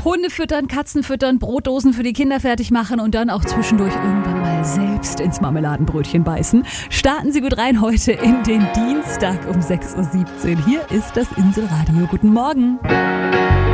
Hunde füttern, Katzen füttern, Brotdosen für die Kinder fertig machen und dann auch zwischendurch irgendwann mal selbst ins Marmeladenbrötchen beißen. Starten Sie gut rein heute in den Dienstag um 6.17 Uhr. Hier ist das Inselradio. Guten Morgen.